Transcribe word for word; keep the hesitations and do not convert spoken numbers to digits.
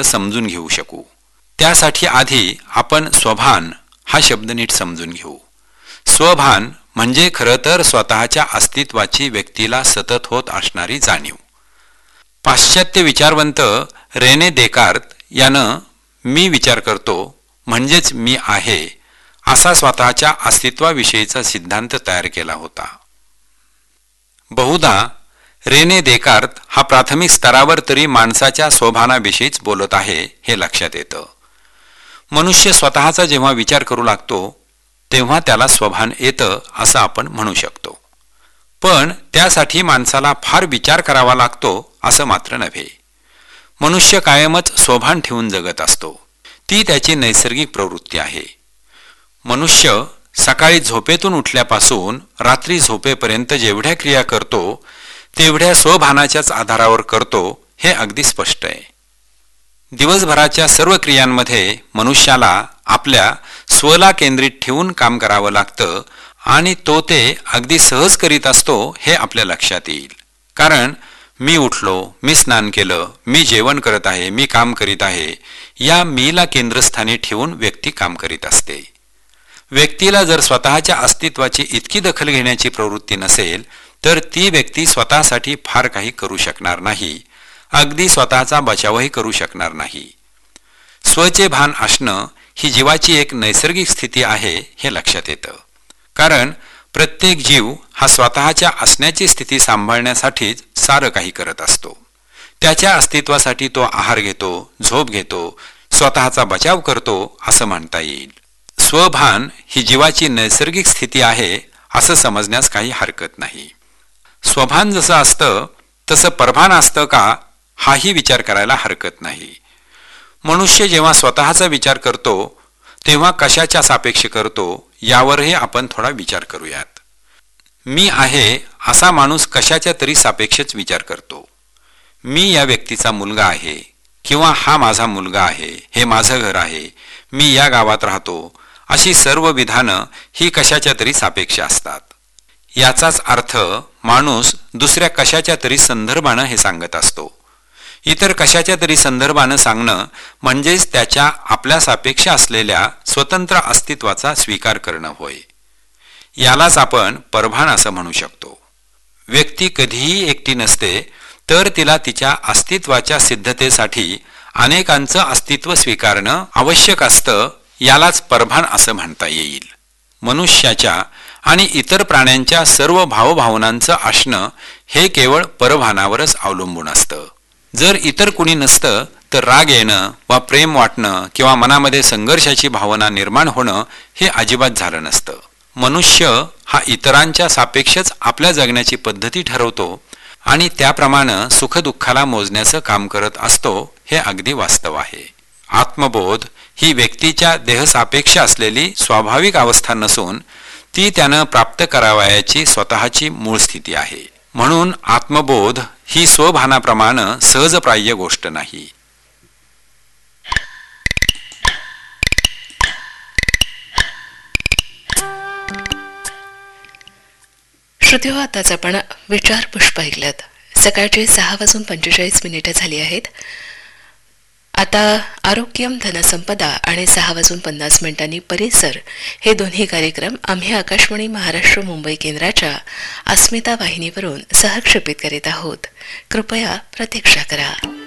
समजून घेऊ शकू त्यासाठी आधी आपण स्वभान हा शब्द नीट समजून घेऊ. स्वभान म्हणजे खरं तर स्वतःच्या अस्तित्वाची व्यक्तीला सतत होत असणारी जाणीव. पाश्चात्य विचारवंत रेने देकार्त यानं मी विचार करतो म्हणजेच मी आहे असा स्वतःच्या अस्तित्वाविषयीचा सिद्धांत तयार केला होता. बहुधा रेने देकार्त हा प्राथमिक स्तरावर तरी माणसाच्या स्वभानाविषयीच बोलत आहे हे लक्षात येतं. मनुष्य स्वतःचा जेव्हा विचार करू लागतो तेव्हा त्याला स्वभान येतं असं आपण म्हणू शकतो. पण त्यासाठी माणसाला फार विचार करावा लागतो असं मात्र नव्हे. मनुष्य कायमच स्वभान ठेवून जगत असतो. ती त्याची नैसर्गिक प्रवृत्ती आहे. मनुष्य सकाळी झोपेतून उठल्यापासून रात्री झोपेपर्यंत जेवढ्या क्रिया करतो तेवढ्या स्वभानाच्याच आधारावर करतो हे अगदी स्पष्ट आहे. दिवसभराच्या सर्व क्रियांमध्ये मनुष्याला आपल्या स्वला केंद्रित ठेवून काम करावं लागतं आणि तो ते अगदी सहज करीत असतो हे आपल्या लक्षात येईल. कारण मी उठलो, मी स्नान केलं, मी जेवण करत आहे, मी काम करीत आहे या मीला केंद्रस्थानी ठेवून व्यक्ती काम करीत असते. व्यक्तीला जर स्वतःच्या अस्तित्वाची इतकी दखल घेण्याची प्रवृत्ती नसेल तर ती व्यक्ती स्वतःसाठी फार काही करू शकणार नाही, अगदी स्वतःचा बचावही करू शकणार नाही. स्वचे भान असणं ही जीवाची एक नैसर्गिक स्थिती आहे हे लक्षात येतं. कारण प्रत्येक जीव हा स्वतःच्या असण्याची स्थिती सांभाळण्यासाठीच सारं काही करत असतो. त्याच्या अस्तित्वासाठी तो आहार घेतो, झोप घेतो, स्वतःचा बचाव करतो असं म्हणता येईल. स्वभान ही जीवाची नैसर्गिक स्थिती आहे असं समजण्यास काही हरकत नाही. स्वभान जसं असतं तसं परभान असतं का हाही विचार करायला हरकत नाही. मनुष्य जेव्हा स्वतःचा विचार करतो तेव्हा कशाच्या सापेक्ष करतो यावरही आपण थोडा विचार करूयात. मी आहे असा माणूस कशाच्या तरी सापेक्षच विचार करतो. मी या व्यक्तीचा मुलगा आहे किंवा हा माझा मुलगा आहे, हे माझं घर आहे, मी या गावात राहतो अशी सर्व विधानं ही कशाच्या तरी सापेक्ष असतात. याचाच अर्थ माणूस दुसऱ्या कशाच्या तरी संदर्भानं हे सांगत असतो. इतर कशाच्या तरी संदर्भानं सांगणं म्हणजेच त्याच्या आपल्या सापेक्ष असलेल्या स्वतंत्र अस्तित्वाचा स्वीकार करणं होय. यालाच आपण परभान असं म्हणू शकतो. व्यक्ती कधीही एकटी नसते तर तिला तिच्या अस्तित्वाच्या सिद्धतेसाठी अनेकांचं अस्तित्व स्वीकारणं आवश्यक असतं. यालाच परभान असं म्हणता येईल. मनुष्याच्या आणि इतर प्राण्यांच्या सर्व भावभावनांचं असणं हे केवळ परभानावरच अवलंबून असतं. जर इतर कुणी नसतं तर राग येणं वा प्रेम वाटणं किंवा मनामध्ये संघर्षाची भावना निर्माण होणं हे अजिबात झालं नसतं. मनुष्य हा इतरांच्या सापेक्षच आपल्या जगण्याची पद्धती ठरवतो आणि त्याप्रमाणे सुखदुःखाला मोजण्याचं काम करत असतो हे अगदी वास्तव आहे. आत्मबोध ही व्यक्तीच्या देहसापेक्ष असलेली स्वाभाविक अवस्था नसून ती त्यानं प्राप्त करावयाची स्वतःची मूळ स्थिती आहे. म्हणून आत्मबोध ही स्वभानाप्रमाणे सहजप्राय गोष्ट नाही. श्रोतेहो, आताच आपण विचार पुष्प ऐकल्यात. सकाळचे सहा वाजून पंचेचाळीस मिनिटं झाली आहेत. आता आरोग्यम धनसंपदा आणि सहा वाजून पन्नास मिनिटांनी परिसर हे दोन्ही कार्यक्रम आम्ही आकाशवाणी महाराष्ट्र मुंबई केंद्राच्या अस्मिता वाहिनीवरून सहक्षेपित करीत आहोत. कृपया प्रतीक्षा करा.